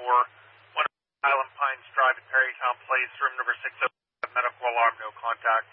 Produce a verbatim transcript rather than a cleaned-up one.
four, one Island Pines Drive at Perrytown Place, room number six oh five, medical alarm, no contact.